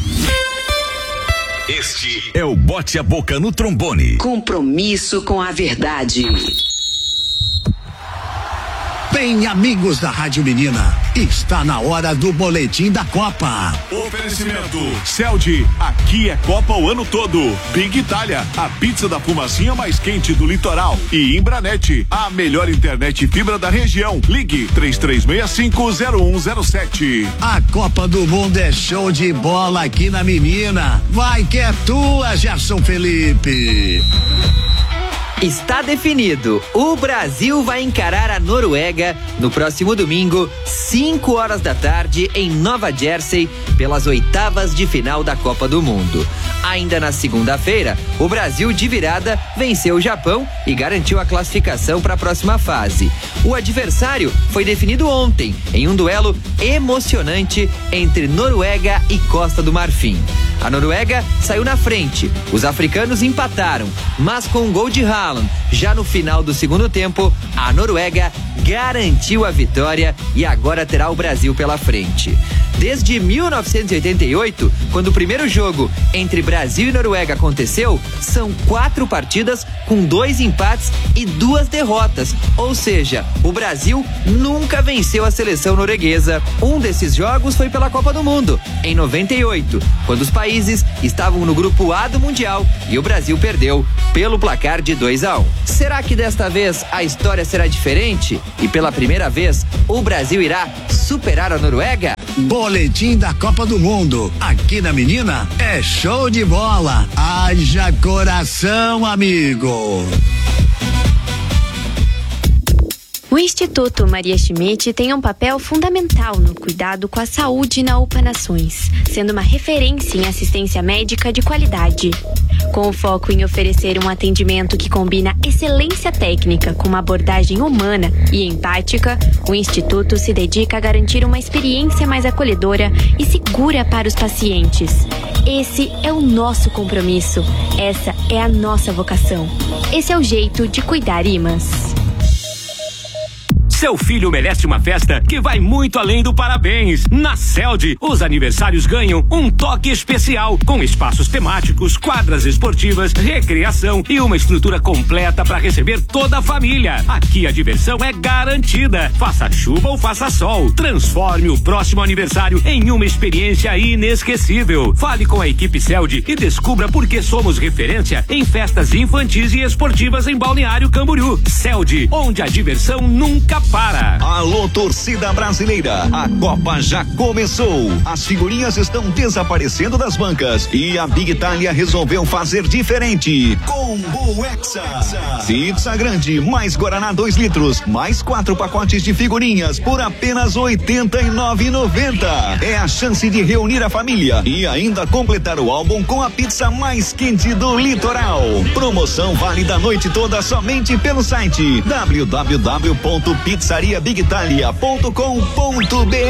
Este é o Bote a Boca no Trombone. Compromisso com a verdade. Bem, amigos da Rádio Menina, está na hora do boletim da Copa. Oferecimento Celdi, aqui é Copa o ano todo. Big Itália, a pizza da fumacinha mais quente do litoral. E Imbranet, a melhor internet fibra da região. Ligue três três seis cinco, zero um zero sete. A Copa do Mundo é show de bola aqui na Menina. Vai que é tua, Gerson Felipe. Está definido. O Brasil vai encarar a Noruega no próximo domingo, cinco horas da tarde, em Nova Jersey, pelas oitavas de final da Copa do Mundo. Ainda na segunda-feira, o Brasil de virada venceu o Japão e garantiu a classificação para a próxima fase. O adversário foi definido ontem, em um duelo emocionante entre Noruega e Costa do Marfim. A Noruega saiu na frente, os africanos empataram, mas com um gol de Haaland, Já no final do segundo tempo, a Noruega garantiu a vitória e agora terá o Brasil pela frente. Desde mil novecentos e oitenta e oito, quando o primeiro jogo entre Brasil e Noruega aconteceu, são quatro partidas com dois empates e duas derrotas. Ou seja, o Brasil nunca venceu a seleção norueguesa. Um desses jogos foi pela Copa do Mundo, em noventa e oito, quando os países estavam no grupo A do Mundial e o Brasil perdeu pelo placar de dois a um. Será que desta vez a história será diferente? E pela primeira vez, o Brasil irá superar a Noruega? Boletim da Copa do Mundo. Aqui na Menina é show de bola. Haja coração, amigo. O Instituto Maria Schmidt tem um papel fundamental no cuidado com a saúde na UPA Nações, sendo uma referência em assistência médica de qualidade. Com o foco em oferecer um atendimento que combina excelência técnica com uma abordagem humana e empática, o Instituto se dedica a garantir uma experiência mais acolhedora e segura para os pacientes. Esse é o nosso compromisso, essa é a nossa vocação. Esse é o jeito de cuidar I M A S. Seu filho merece uma festa que vai muito além do parabéns. Na Celd, os aniversários ganham um toque especial, com espaços temáticos, quadras esportivas, recreação e uma estrutura completa para receber toda a família. Aqui a diversão é garantida. Faça chuva ou faça sol, transforme o próximo aniversário em uma experiência inesquecível. Fale com a equipe Celd e descubra por que somos referência em festas infantis e esportivas em Balneário Camboriú. Celd, onde a diversão nunca para. Alô, torcida brasileira, a Copa já começou. As figurinhas estão desaparecendo das bancas e a Big Itália resolveu fazer diferente. Combo Hexa. Pizza grande, mais Guaraná dois litros, mais quatro pacotes de figurinhas por apenas oitenta e nove reais e noventa centavos. É a chance de reunir a família e ainda completar o álbum com a pizza mais quente do litoral. Promoção válida a noite toda somente pelo site w w w ponto pizzaria big italia ponto com ponto b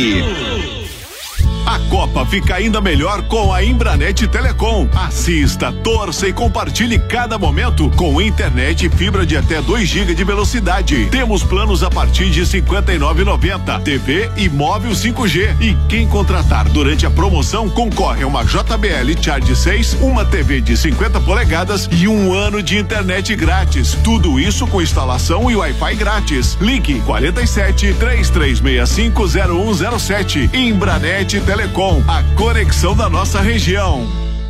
r. A Copa fica ainda melhor com a Embranet Telecom. Assista, torça e compartilhe cada momento com internet e fibra de até dois gigas de velocidade. Temos planos a partir de cinquenta e nove reais e noventa centavos, T V e móvel cinco G. E quem contratar durante a promoção concorre a uma J B L Charge seis, uma T V de cinquenta polegadas e um ano de internet grátis. Tudo isso com instalação e Wi-Fi grátis. Ligue quarenta e sete, três três seis cinco, zero um zero sete. Embranet Telecom. Telecom, a conexão da nossa região.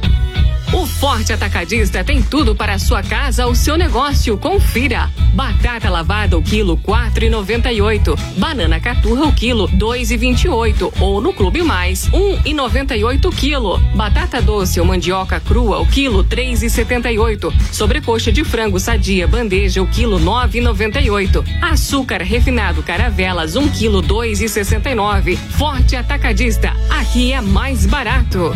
O Forte Atacadista tem tudo para a sua casa ou seu negócio. Confira. Batata lavada o quilo quatro reais e noventa e oito. Banana caturra o quilo dois reais e vinte e oito. Ou no Clube Mais, um real e noventa e oito quilo. Batata doce ou mandioca crua o quilo três reais e setenta e oito. Sobrecoxa de frango sadia bandeja o quilo nove reais e noventa e oito. Açúcar refinado Caravelas um quilo dois reais e sessenta e nove. Forte Atacadista. Aqui é mais barato.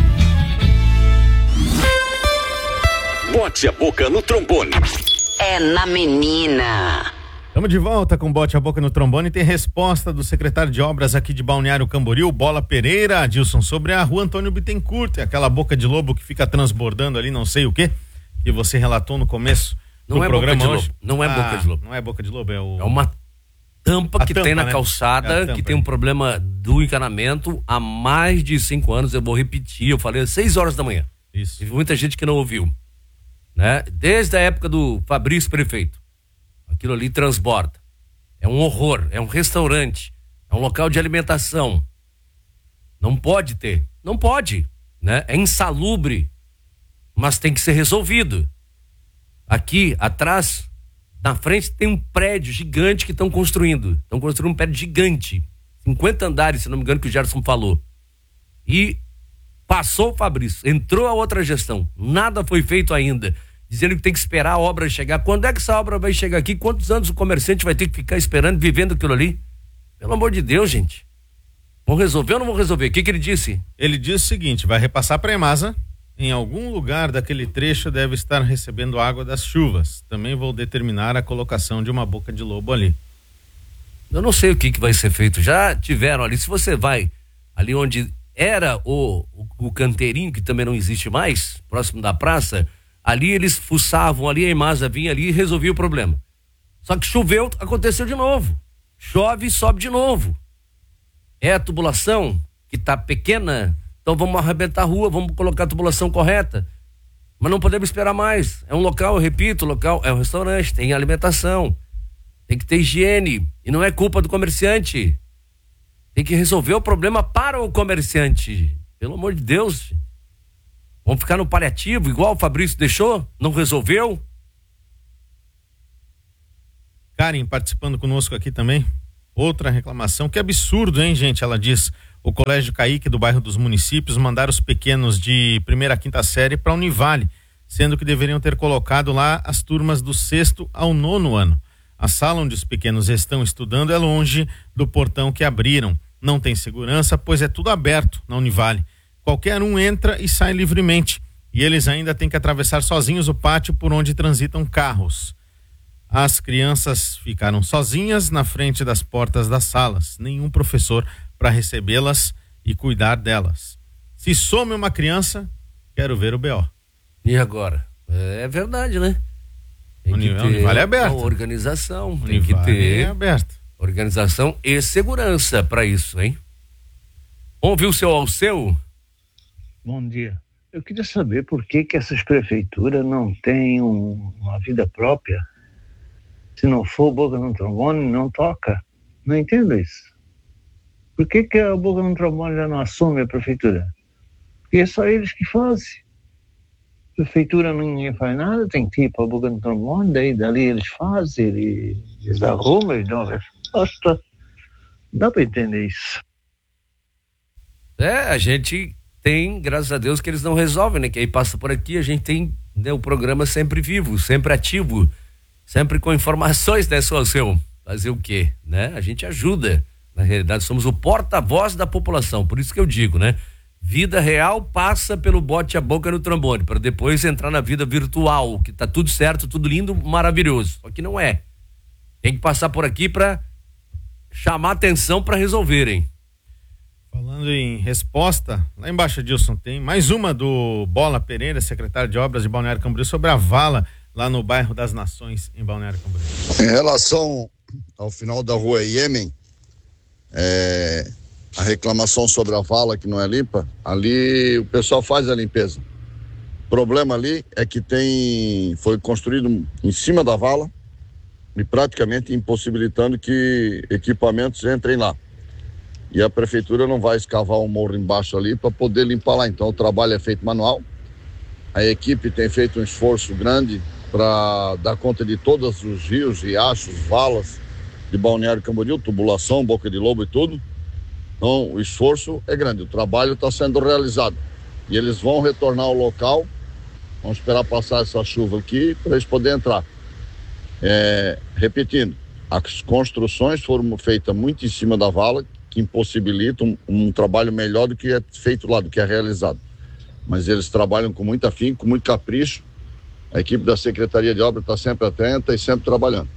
Bote a boca no trombone. É na Menina. Estamos de volta com Bote a Boca no Trombone. Tem resposta do secretário de obras aqui de Balneário Camboriú, Bola Pereira, Adilson, sobre a rua Antônio Bittencourt, aquela boca de lobo que fica transbordando ali, não sei o quê, que você relatou no começo do não é programa boca de hoje. lobo. Não é ah, boca de lobo. Não é boca de lobo, é o... É uma tampa a que tampa, tem na né? calçada, é tampa, que tem um problema do encanamento há mais de cinco anos. Eu vou repetir, eu falei às seis horas da manhã. Isso. Teve muita gente que não ouviu. Né? Desde a época do Fabrício Prefeito, aquilo ali transborda, é um horror, é um restaurante, é um local de alimentação, não pode ter, não pode, né? É insalubre, mas tem que ser resolvido. Aqui atrás, na frente tem um prédio gigante que estão construindo, estão construindo um prédio gigante, cinquenta andares, se não me engano, que o Gerson falou, e passou o Fabrício, entrou a outra gestão, nada foi feito ainda, dizendo que tem que esperar a obra chegar. Quando é que essa obra vai chegar aqui? Quantos anos o comerciante vai ter que ficar esperando, vivendo aquilo ali? Pelo amor de Deus, gente. Vão resolver ou não vão resolver? O que que ele disse? Ele disse o seguinte, vai repassar para a EMASA, em algum lugar daquele trecho deve estar recebendo água das chuvas. Também vou determinar a colocação de uma boca de lobo ali. Eu não sei o que que vai ser feito. Já tiveram ali, se você vai ali onde era o, o, o canteirinho, que também não existe mais, próximo da praça, Ali eles fuçavam, ali a Imasa vinha ali e resolvia o problema. Só que choveu, aconteceu de novo. Chove e sobe de novo. É a tubulação que está pequena, então vamos arrebentar a rua, vamos colocar a tubulação correta. Mas não podemos esperar mais. É um local, eu repito, local é um restaurante, tem alimentação, tem que ter higiene. E não é culpa do comerciante. Tem que resolver o problema para o comerciante. Pelo amor de Deus. Vamos ficar no paliativo, igual o Fabrício deixou? Não resolveu? Karen participando conosco aqui também. Outra reclamação. Que absurdo, hein, gente? Ela diz: o Colégio Caíque do bairro dos Municípios mandaram os pequenos de primeira a quinta série para a Univale, sendo que deveriam ter colocado lá as turmas do sexto ao nono ano. A sala onde os pequenos estão estudando é longe do portão que abriram. Não tem segurança, pois é tudo aberto na Univale. Qualquer um entra e sai livremente. E eles ainda têm que atravessar sozinhos o pátio por onde transitam carros. As crianças ficaram sozinhas na frente das portas das salas. Nenhum professor para recebê-las e cuidar delas. Se some uma criança, quero ver o B O. E agora? É verdade, né? Tem que ter Univale é aberto. Uma organização, Univale tem que ter é aberto. Organização e segurança para isso, hein? Vamos ver o seu Alceu? Bom dia. Eu queria saber por que que essas prefeituras não têm um, uma vida própria. Se não for boca no trombone, não toca. Não entendo isso. Por que que a boca no trombone já não assume a prefeitura? Porque é só eles que fazem. Prefeitura ninguém faz nada, tem que ir para a boca no trombone, daí dali eles fazem, eles, eles arrumam, eles dão a resposta. Dá para entender isso. É, a gente tem, graças a Deus, que eles não resolvem, né? Que aí passa por aqui, a gente tem, né, o programa sempre vivo, sempre ativo, sempre com informações, né, seu Alceu? Fazer o quê, né? A gente ajuda. Na realidade, somos o porta-voz da população, por isso que eu digo, né? Vida real passa pelo bote a boca no trombone, para depois entrar na vida virtual, que tá tudo certo, tudo lindo, maravilhoso. Só que não é. Tem que passar por aqui para chamar atenção para resolverem. Falando em resposta, lá embaixo, Dilson, tem mais uma do Bola Pereira, secretário de Obras de Balneário Camboriú, sobre a vala lá no bairro das Nações, em Balneário Camboriú. Em relação ao final da rua Iêmen, é, a reclamação sobre a vala que não é limpa, ali o pessoal faz a limpeza. O problema ali é que tem, foi construído em cima da vala e praticamente impossibilitando que equipamentos entrem lá. E a prefeitura não vai escavar um morro embaixo ali para poder limpar lá. Então o trabalho é feito manual. A equipe tem feito um esforço grande para dar conta de todos os rios, riachos, valas de Balneário Camboriú, tubulação, boca de lobo e tudo. Então o esforço é grande, o trabalho está sendo realizado. E eles vão retornar ao local, vamos esperar passar essa chuva aqui para eles poderem entrar. É, repetindo, as construções foram feitas muito em cima da vala, que impossibilita um, um trabalho melhor do que é feito lá, do que é realizado. Mas eles trabalham com muito afinco, com muito capricho. A equipe da Secretaria de Obras está sempre atenta e sempre trabalhando.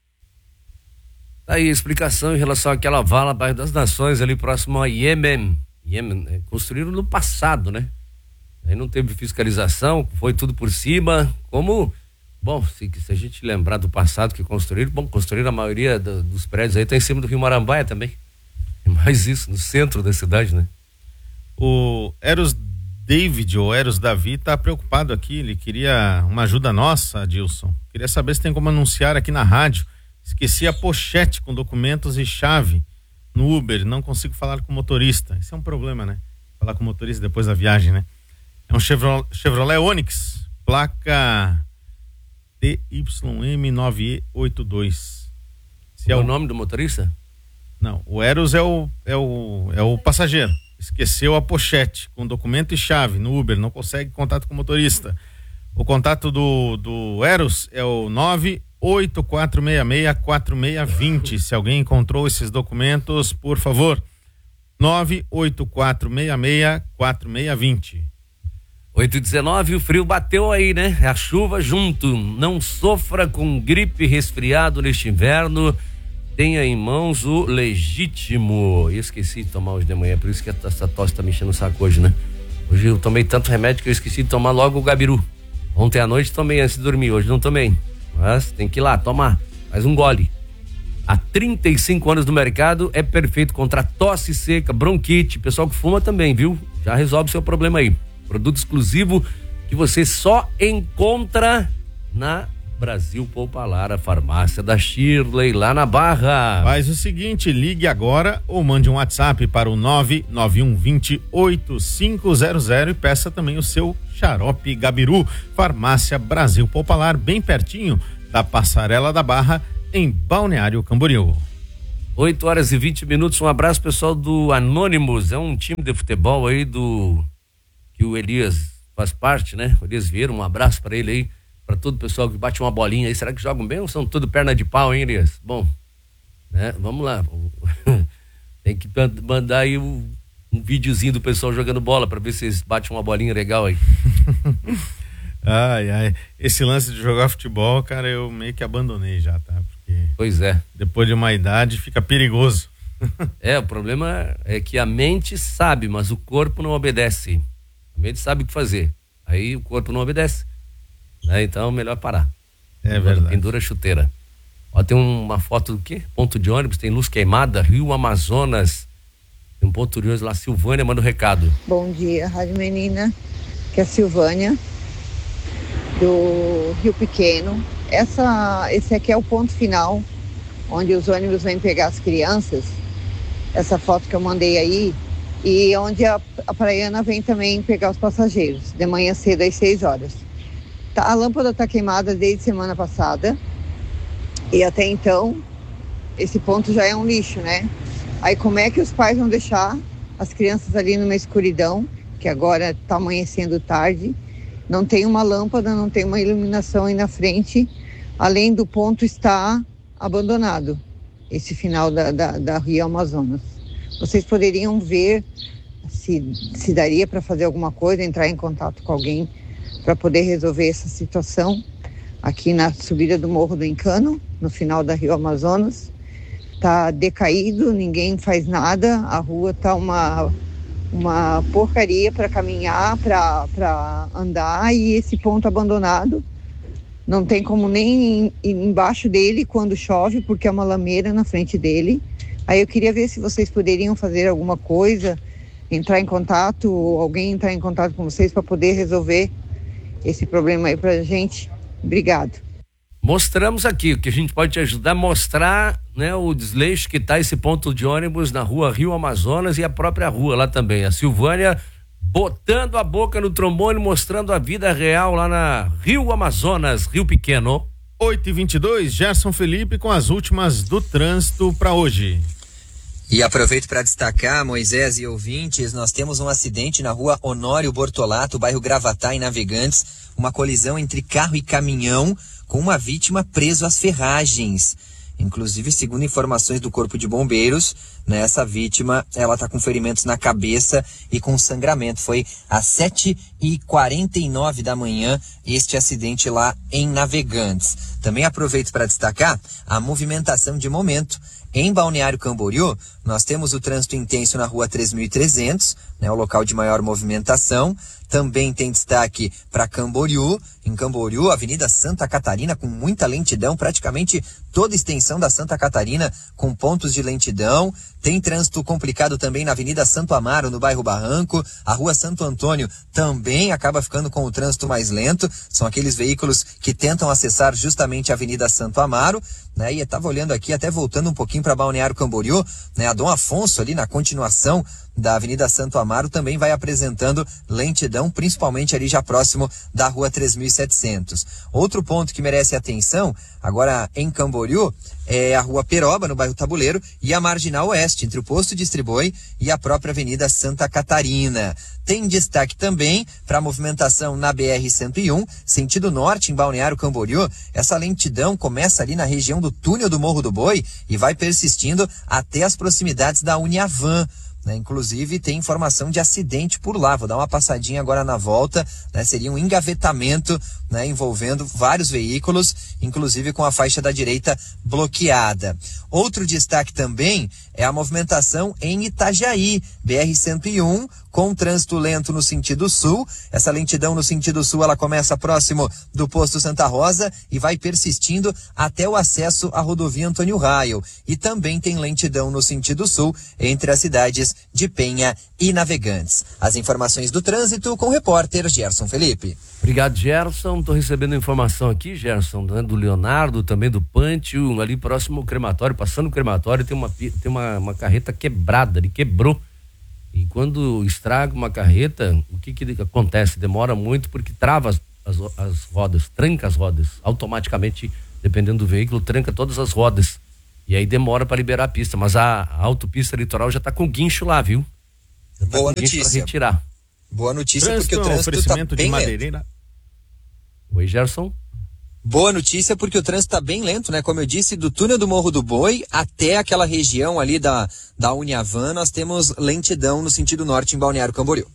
Aí, explicação em relação àquela vala, bairro das Nações, ali próximo a Iêmen. Iêmen, né? Construíram no passado, né? Aí não teve fiscalização, foi tudo por cima, como... Bom, se, se a gente lembrar do passado que construíram, bom, construíram a maioria do, dos prédios aí, tá em cima do Rio Marambaia também. É mais isso, no centro da cidade, né? O Eros David, ou Eros Davi, tá preocupado aqui, ele queria uma ajuda nossa, Dilson. Queria saber se tem como anunciar aqui na rádio. Esqueci a pochete com documentos e chave no Uber, não consigo falar com o motorista. Isso é um problema, né? Falar com o motorista depois da viagem, né? É um Chevrolet, Chevrolet Onix, placa T Y M nove E oito dois. Se é o nome do motorista? Não, o Eros é o, é o, é o passageiro. Esqueceu a pochete com documento e chave no Uber, não consegue contato com o motorista. O contato do, do Eros é o nove oito quatro seis seis quatro seis dois zero. Se alguém encontrou esses documentos, por favor, nove oito quatro seis seis quatro seis dois zero. oito e dezenove, o frio bateu aí, né? A chuva junto. Não sofra com gripe e resfriado neste inverno. Tenha em mãos o Legítimo. Eu esqueci de tomar hoje de manhã, por isso que essa tosse tá me enchendo o saco hoje, né? Hoje eu tomei tanto remédio que eu esqueci de tomar logo o Gabiru. Ontem à noite tomei antes de dormir, hoje não tomei. Mas tem que ir lá, tomar, faz um gole. Há trinta e cinco anos no mercado, é perfeito contra tosse seca, bronquite, pessoal que fuma também, viu? Já resolve o seu problema aí. Produto exclusivo que você só encontra na Brasil Popular, a farmácia da Shirley, lá na Barra. Faz o seguinte, ligue agora ou mande um WhatsApp para o nove nove um dois zero oito cinco zero zero e peça também o seu xarope Gabiru. Farmácia Brasil Popular, bem pertinho da Passarela da Barra, em Balneário Camboriú. oito horas e vinte minutos, um abraço pessoal do Anônimos, é um time de futebol aí do que o Elias faz parte, né? O Elias Vieira, um abraço para ele aí, para todo o pessoal que bate uma bolinha aí. Será que jogam bem ou são tudo perna de pau, hein, Elias? Bom, né? Vamos lá. Tem que mandar aí um, um videozinho do pessoal jogando bola para ver se eles batem uma bolinha legal aí. Ai, ai. Esse lance de jogar futebol, cara, eu meio que abandonei já, tá? Porque pois é. Depois de uma idade fica perigoso. É, o problema é que a mente sabe, mas o corpo não obedece. A mente sabe o que fazer, aí o corpo não obedece, né? Então melhor parar. É verdade. Pendura a chuteira. Ó, tem uma foto do quê? Ponto de ônibus, tem luz queimada, Rio Amazonas. Tem um ponto de ônibus lá, Silvânia manda um recado. Bom dia, Rádio Menina, que é a Silvânia, do Rio Pequeno. Essa, esse aqui é o ponto final, onde os ônibus vêm pegar as crianças. Essa foto que eu mandei aí, e onde a, a praiana vem também pegar os passageiros, de manhã cedo às seis horas. Tá, a lâmpada está queimada desde semana passada, e até então, esse ponto já é um lixo, né? Aí como é que os pais vão deixar as crianças ali numa escuridão, que agora está amanhecendo tarde, não tem uma lâmpada, não tem uma iluminação aí na frente, além do ponto estar abandonado, esse final da, da, da Rio Amazonas. Vocês poderiam ver se, se daria para fazer alguma coisa, entrar em contato com alguém para poder resolver essa situação aqui na subida do Morro do Encano, no final da Rio Amazonas. Tá decaído, ninguém faz nada, a rua tá uma, uma porcaria para caminhar, para andar, e esse ponto abandonado não tem como nem ir embaixo dele quando chove, porque é uma lameira na frente dele. Aí eu queria ver se vocês poderiam fazer alguma coisa, entrar em contato, ou alguém entrar em contato com vocês para poder resolver esse problema aí pra gente. Obrigado. Mostramos aqui o que a gente pode te ajudar a mostrar, né, o desleixo que tá esse ponto de ônibus na rua Rio Amazonas e a própria rua lá também. A Silvânia botando a boca no trombone, mostrando a vida real lá na Rio Amazonas, Rio Pequeno. oito e vinte e dois, Gerson Felipe com as últimas do trânsito para hoje. E aproveito para destacar, Moisés e ouvintes, nós temos um acidente na rua Honório Bortolato, bairro Gravatá, em Navegantes, uma colisão entre carro e caminhão, com uma vítima preso às ferragens. Inclusive, segundo informações do Corpo de Bombeiros, né, essa vítima, ela está com ferimentos na cabeça e com sangramento. Foi às sete e quarenta e nove da manhã este acidente lá em Navegantes. Também aproveito para destacar a movimentação de momento. Em Balneário Camboriú, nós temos o trânsito intenso na rua três mil e trezentos, né, o local de maior movimentação. Também tem destaque para Camboriú. Em Camboriú, Avenida Santa Catarina com muita lentidão, praticamente toda a extensão da Santa Catarina com pontos de lentidão. Tem trânsito complicado também na Avenida Santo Amaro, no bairro Barranco. A rua Santo Antônio também acaba ficando com o trânsito mais lento. São aqueles veículos que tentam acessar justamente a Avenida Santo Amaro, né? E eu estava olhando aqui, até voltando um pouquinho para Balneário Camboriú, né? A Dom Afonso, ali na continuação da Avenida Santo Amaro, também vai apresentando lentidão, principalmente ali já próximo da rua três mil e setecentos. Outro ponto que merece atenção, agora em Camboriú, é a rua Peroba, no bairro Tabuleiro, e a Marginal Oeste, entre o Posto Distribui e a própria Avenida Santa Catarina. Tem destaque também para a movimentação na B R cento e um, sentido norte, em Balneário Camboriú. Essa lentidão começa ali na região do túnel do Morro do Boi e vai persistindo até as proximidades da Uniavan. né? Inclusive tem informação de acidente por lá. Vou dar uma passadinha agora na volta, né? Seria um engavetamento, né? Envolvendo vários veículos, inclusive com a faixa da direita bloqueada. Outro destaque também é a movimentação em Itajaí, B R cento e um, com trânsito lento no sentido sul. Essa lentidão no sentido sul, ela começa próximo do posto Santa Rosa e vai persistindo até o acesso à rodovia Antônio Raio. E também tem lentidão no sentido sul entre as cidades de Penha e Navegantes. As informações do trânsito com o repórter Gerson Felipe. Obrigado, Gerson. Estou recebendo informação aqui, Gerson, né, do Leonardo, também do Pântio, ali próximo ao crematório, passando o crematório, tem uma, tem uma, uma carreta quebrada, ele quebrou. E quando estraga uma carreta, o que que acontece? Demora muito porque trava as, as, as rodas, tranca as rodas, automaticamente, dependendo do veículo, tranca todas as rodas. E aí demora para liberar a pista, mas a, a autopista litoral já está com guincho lá, viu? Já tá Boa com guincho notícia. Para retirar. Boa notícia, Trânsito, porque o trânsito oferecimento tá bem de lento. madeireira. Oi, Gerson. Boa notícia, porque o trânsito está bem lento, né? Como eu disse, do túnel do Morro do Boi até aquela região ali da, da Uniavan, nós temos lentidão no sentido norte em Balneário Camboriú.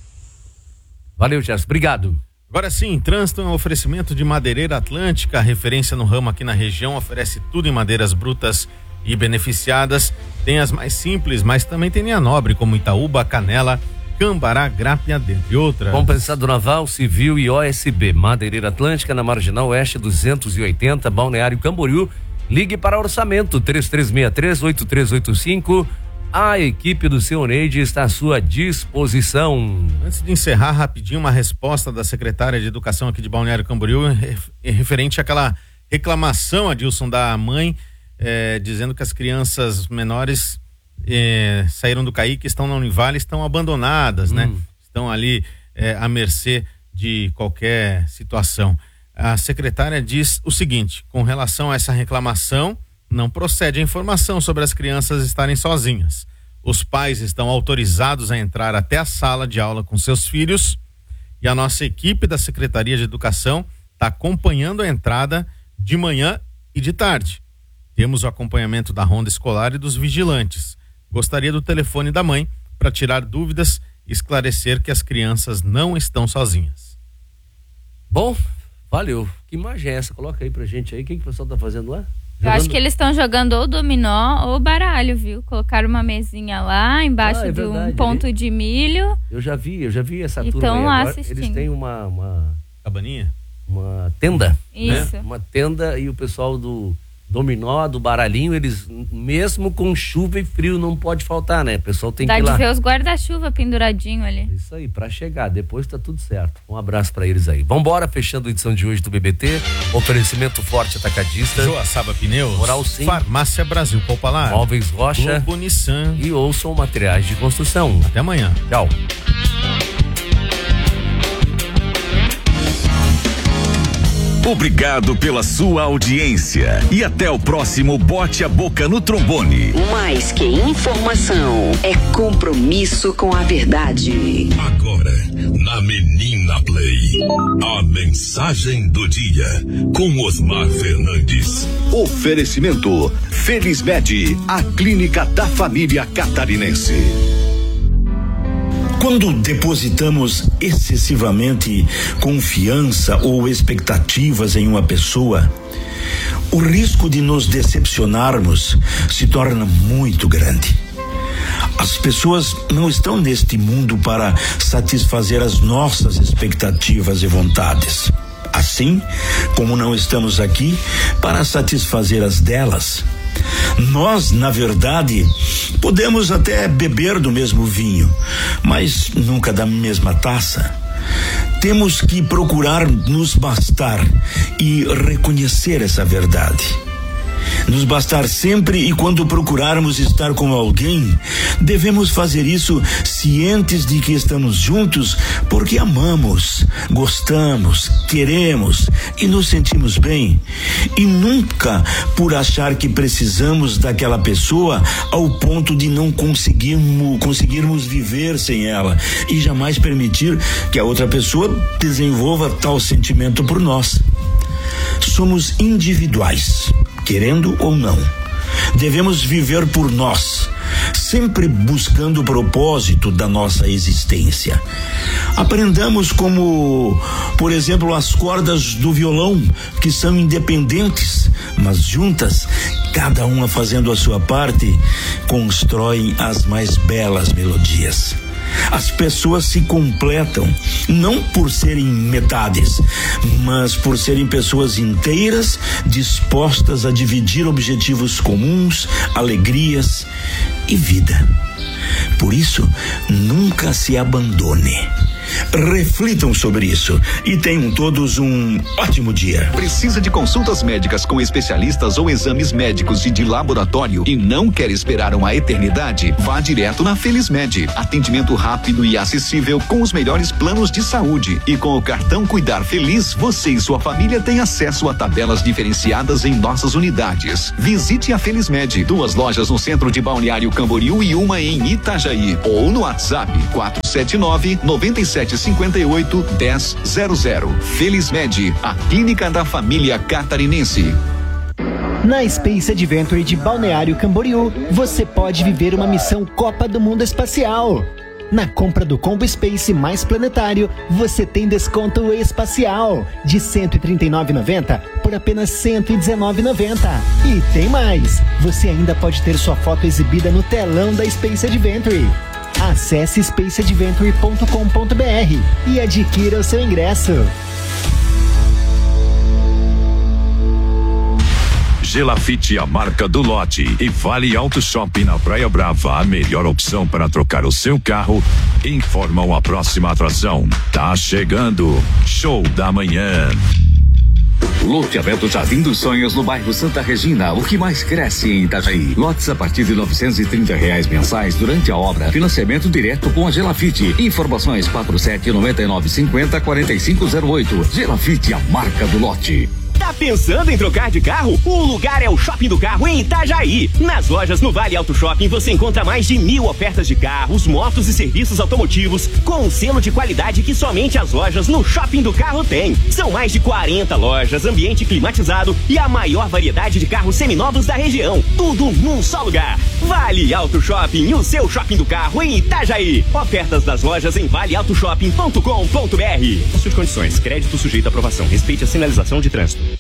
Valeu, Gerson. Obrigado. Agora sim, trânsito é um oferecimento de Madeireira Atlântica, referência no ramo aqui na região, oferece tudo em madeiras brutas e beneficiadas. Tem as mais simples, mas também tem linha nobre, como Itaúba, Canela, Cambará, Grápia, dentre outras. Compensado Naval, Civil e O S B. Madeireira Atlântica, na Marginal Oeste duzentos e oitenta, Balneário Camboriú. Ligue para orçamento três três seis três, oito três oito cinco. A equipe do seu Neide está à sua disposição. Antes de encerrar rapidinho, uma resposta da secretária de Educação aqui de Balneário Camboriú referente àquela reclamação, Adilson, da mãe, eh, dizendo que as crianças menores eh, saíram do C A I, que estão na Univale, estão abandonadas, hum. né? Estão ali eh, à mercê de qualquer situação. A secretária diz o seguinte: com relação a essa reclamação, não procede a informação sobre as crianças estarem sozinhas. Os pais estão autorizados a entrar até a sala de aula com seus filhos e a nossa equipe da Secretaria de Educação está acompanhando a entrada de manhã e de tarde. Temos o acompanhamento da ronda escolar e dos vigilantes. Gostaria do telefone da mãe para tirar dúvidas e esclarecer que as crianças não estão sozinhas. Bom, valeu. Que imagem é essa? Coloca aí pra gente aí. O que, que o pessoal tá fazendo lá? Eu acho que eles estão jogando ou dominó ou baralho, viu? Colocaram uma mesinha lá embaixo ah, é de verdade, um ponto de milho. Eu já vi, eu já vi essa e turma aí lá agora. assistindo. Eles têm uma, uma cabaninha, uma tenda, isso, né? Uma tenda, e o pessoal do dominó, do baralhinho, eles mesmo com chuva e frio não pode faltar, né? O pessoal tem Dá que ir lá. lá. Dá de ver os guarda-chuva penduradinho ali. Isso aí, pra chegar, depois tá tudo certo. Um abraço pra eles aí. Vambora, fechando a edição de hoje do B B T, oferecimento Forte Atacadista, Joaçaba Pneus, Moral Sim, Farmácia Brasil Popular, Móveis Rocha, Globo Nissan e ouçam materiais de construção. Até amanhã. Tchau. Obrigado pela sua audiência e até o próximo Bote a Boca no Trombone. Mais que informação, é compromisso com a verdade. Agora, na Menina Play, a mensagem do dia com Osmar Fernandes. Oferecimento Felismed, a clínica da família catarinense. Quando depositamos excessivamente confiança ou expectativas em uma pessoa, o risco de nos decepcionarmos se torna muito grande. As pessoas não estão neste mundo para satisfazer as nossas expectativas e vontades. Assim como não estamos aqui para satisfazer as delas. Nós, na verdade, podemos até beber do mesmo vinho, mas nunca da mesma taça. Temos que procurar nos bastar e reconhecer essa verdade. Nos bastar sempre, e quando procurarmos estar com alguém, devemos fazer isso cientes de que estamos juntos porque amamos, gostamos, queremos e nos sentimos bem, e nunca por achar que precisamos daquela pessoa ao ponto de não conseguirmos, conseguirmos viver sem ela e jamais permitir que a outra pessoa desenvolva tal sentimento por nós. Somos individuais, querendo ou não. Devemos viver por nós, sempre buscando o propósito da nossa existência. Aprendamos como, por exemplo, as cordas do violão, que são independentes, mas juntas, cada uma fazendo a sua parte, constroem as mais belas melodias. As pessoas se completam, não por serem metades, mas por serem pessoas inteiras, dispostas a dividir objetivos comuns, alegrias e vida. Por isso, nunca se abandone. Reflitam sobre isso e tenham todos um ótimo dia. Precisa de consultas médicas com especialistas ou exames médicos e de laboratório e não quer esperar uma eternidade? Vá direto na Felizmed. Atendimento rápido e acessível com os melhores planos de saúde. E com o cartão Cuidar Feliz, você e sua família têm acesso a tabelas diferenciadas em nossas unidades. Visite a Felizmed. Duas lojas no centro de Balneário Camboriú e uma em Itajaí. Ou no WhatsApp quatro sete nove, nove sete cinco oito, um zero zero zero. Felizmed, a clínica da família catarinense. Na Space Adventure de Balneário Camboriú, você pode viver uma missão Copa do Mundo Espacial. Na compra do Combo Space mais Planetário, você tem desconto espacial de cento e trinta e nove reais e noventa centavos por apenas cento e dezenove reais e noventa centavos. E tem mais! Você ainda pode ter sua foto exibida no telão da Space Adventure. Acesse space adventure ponto com ponto b r e adquira o seu ingresso. Gelafite, a marca do lote, e Vale Auto Shopping na Praia Brava, a melhor opção para trocar o seu carro, informam a próxima atração. Tá chegando, Show da Manhã. Loteamento Jardim dos Sonhos no bairro Santa Regina, o que mais cresce em Itajaí. Lotes a partir de novecentos e trinta reais mensais durante a obra. Financiamento direto com a Gelafite. Informações quatro sete nove nove cinco zero quatro cinco zero oito. Gelafite, a marca do lote. Tá pensando em trocar de carro? O lugar é o Shopping do Carro em Itajaí. Nas lojas no Vale Auto Shopping você encontra mais de mil ofertas de carros, motos e serviços automotivos com um selo de qualidade que somente as lojas no Shopping do Carro têm. São mais de quarenta lojas, ambiente climatizado e a maior variedade de carros seminovos da região. Tudo num só lugar. Vale Auto Shopping, o seu Shopping do Carro em Itajaí. Ofertas das lojas em vale auto shopping ponto com ponto b r. Suas condições, crédito sujeito à aprovação. Respeite a sinalização de trânsito.